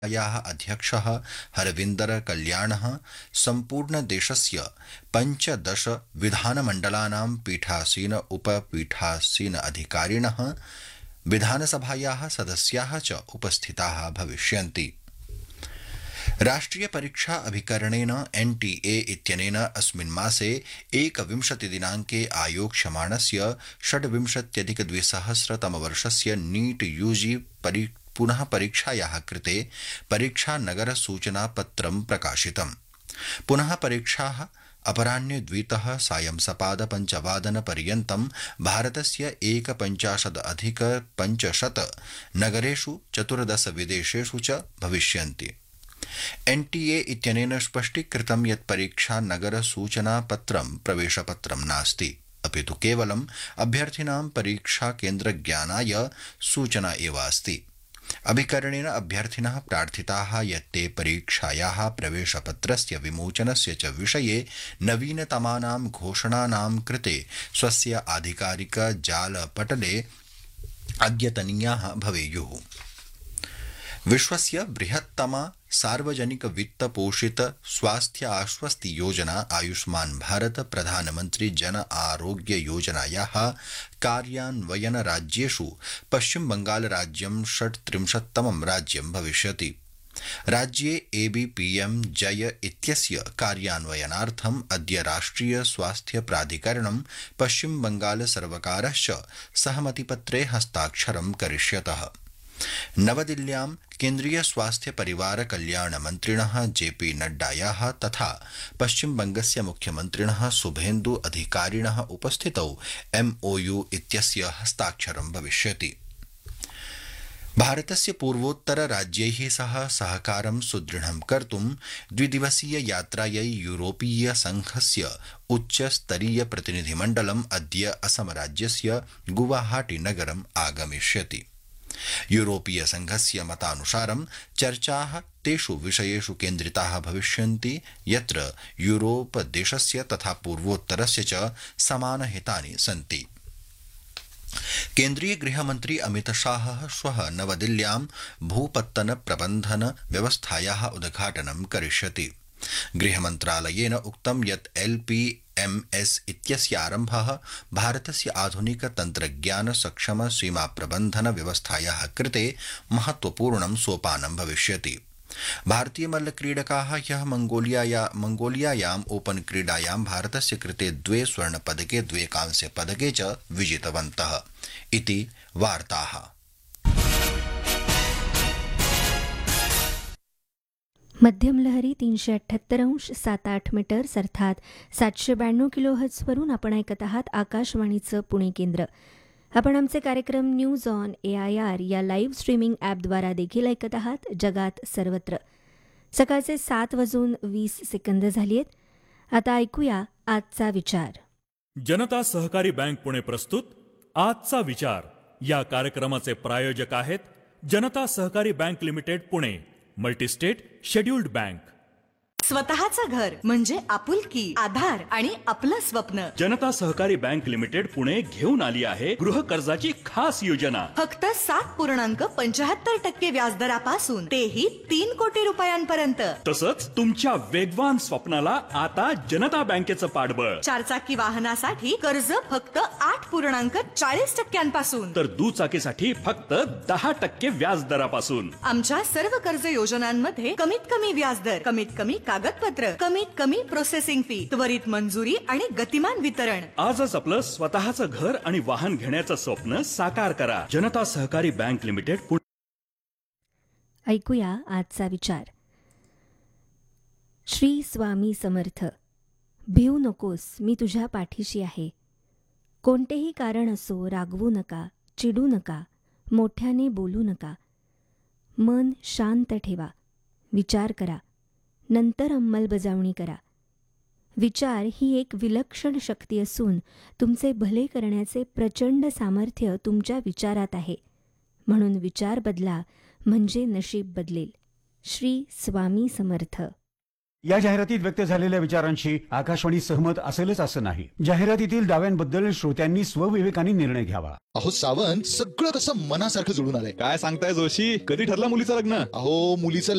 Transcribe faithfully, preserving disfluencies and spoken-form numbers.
याः अध्यक्षः हरविन्दर कल्याणः सम्पूर्णदेशस्य पञ्चदश विधानमण्डलानां पीठासीन उपपीठासीन अधिकारिणः विधानसभायाः सदस्याः च उपस्थिताः भविष्यन्ति। राष्ट्रिय परीक्षा अभिकरणेन एनटीए इत्यनेन अस्मिन् मासे एकविंशतिदिनाङ्के आयोक्ष्यमाणस्य षड्विंशत्यधिकद्विसहस्रतमवर्षस्य नीट यूजी परि पुनः परीक्षायाः कृते परीक्षा नगर सूचनापत्रं प्रकाशितम्। पुनः परीक्षाः अपराह्ने द्वितः सायं सपाद पञ्चवादन पर्यन्तं भारतस्य एकपञ्चाशत् अधिक पञ्चशत नगरेषु चतुर्दश विदेशेषु च भविष्यन्ति। एनटीए इत्यनेन स्पष्टीकृतं यत् परीक्षा नगर सूचनापत्रं प्रवेशपत्रं नास्ति, अपि तु केवलम् अभ्यर्थिनां परीक्षा केन्द्रज्ञानाय सूचना एव अस्ति। अभिकरणेन अभ्यर्थिनः प्रार्थिताः यत् ते परीक्षायाः प्रवेशपत्रस्य विमोचनस्य च विषये नवीनतमानां घोषणानां कृते स्वस्य आधिकारिक जालपटले अद्यतनीयाः भवेयुः। विश्वस्य बृहत्तमा सार्वजनिक वित्त पोषित स्वास्थ्य आश्वस्ति योजना आयुष्मान भारत प्रधानमंत्री जन आरोग्य योजनायाः कार्यान्वयन राज्येषु पश्चिम बंगाल राज्यं षट्त्रिंशत्तमं राज्यं भविष्यति। राज्ये एबीपीएम जय इत्यस्य कार्यान्वयनार्थम् अद्य राष्ट्रिय स्वास्थ्य प्राधिकरणं पश्चिम बंगाल सर्वकारश्च सहमतिपत्रे हस्ताक्षरं करिष्यतः। नवदिल्ल्यां केन्द्रीय स्वास्थ्य परिवार कल्याण मन्त्रिणः जेपी नड्डायाः तथा पश्चिम बंगस्य मुख्यमन्त्रिणः शुभेन्दु अधिकारिणः उपस्थितौ एमओयू इत्यस्य हस्ताक्षरं भविष्यति। भारतस्य पूर्वोत्तर राज्यैः सह सहकारं सुदृढं कर्तुं द्विदिवसीय यात्रायै यूरोपीय संघस्य उच्चस्तरीय प्रतिनिधिमण्डलम् अद्य असम राज्यस्य गुवाहाटी नगरम् आगमिष्यति। यूरोपीय संघस्य मतानुसारं चर्चाः तेषु विषयेषु केन्द्रिताः भविष्यन्ति यत्र यूरोप देशस्य तथा पूर्वोत्तरस्य च समानहितानि सन्ति। केन्द्रीय गृहमन्त्री अमित शाहः श्वः नवदिल्ल्यां भूपत्तन प्रबन्धन व्यवस्थायाः उद्घाटनं करिष्यति। गृहमन्त्रालयेन उक्तं यत् एलपीएमएस इत्यस्य आरम्भः भारतस्य आधुनिक तन्त्रज्ञान सक्षम सीमा प्रबन्धन व्यवस्थायाः कृते महत्वपूर्णं सोपानं भविष्यति। भारतीय मल्लक्रीडकाः ह्यः मंगोलियाया मंगोलियायाम् ओपन क्रीडायां भारतस्य कृते द्वे स्वर्णपदके द्वे कांस्यपदके च विजितवन्तः इति वार्ताः। मध्यम लहरी तीनशे अठ्ठ्याहत्तर अंश सात आठ मीटर्स अर्थात सातशे ब्याण्णव किलो हर्ट्झवरून आपण ऐकत आहात आकाशवाणीचं पुणे केंद्र। आपण आमचे कार्यक्रम news on A I R या लाईव्ह स्ट्रीमिंग ॲपद्वारा देखील ऐकत आहात जगात सर्वत्र। सकाळचे सात वाजून वीस सेकंद झाली आहेत। आता ऐकूया आजचा विचार। जनता सहकारी बँक पुणे प्रस्तुत आजचा विचार या कार्यक्रमाचे प्रायोजक आहेत जनता सहकारी bank limited Pune, multi-state scheduled bank. स्वतःचं घर म्हणजे आपुलकी, आधार आणि आपलं स्वप्न। जनता सहकारी बँक लिमिटेड पुणे घेऊन आली आहे गृह कर्जाची खास योजना। फक्त सात पूर्णांक पंचाहत्तर टक्के व्याजदरापासून तेही तीन कोटी रुपयांपर्यंत। तसंच तुमच्या वेगवान स्वप्नाला आता जनता बँकेचं पाठबळ। चारचाकी वाहनासाठी कर्ज फक्त आठ पूर्णांक चाळीस टक्क्यांपासून तर दुचाकीसाठी फक्त दहा टक्के व्याजदरापासून। आमच्या सर्व कर्ज योजनांमध्ये कमीत कमी व्याजदर, कमीत कमी कागदपत्र, कमीत कमी प्रोसेसिंग फी, त्वरित मंजुरी आणि गतिमान वितरण। आजच आपलं स्वतःचं घर आणि वाहन घेण्याचं स्वप्न साकार करा। जनता सहकारी बँक लिमिटेड पुणे। ऐकूया आजचा विचार। श्री स्वामी समर्थ। भिवू नकोस, मी तुझ्या पाठीशी आहे। कोणतेही कारण असो रागवू नका, चिडू नका, मोठ्याने बोलू नका। मन शांत ठेवा, विचार करा, नंतर अंमलबजावणी करा। विचार ही एक विलक्षण शक्ती असून तुमचे भले करण्याचे प्रचंड सामर्थ्य तुमच्या विचारात आहे। म्हणून विचार बदला म्हणजे नशीब बदलेल। श्री स्वामी समर्थ। या जाहिरातीत व्यक्त झालेल्या विचारांशी आकाशवाणी सहमत असेलच असं नाही। जाहिरातीतील दाव्यांबद्दल श्रोत्यांनी स्वविवेकाने निर्णय घ्यावा। अहो सावंत, सगळं कसं मनासारखं जुळून आलंय। काय सांगताय जोशी, कधी ठरला मुलीचं लग्न? अहो मुलीचं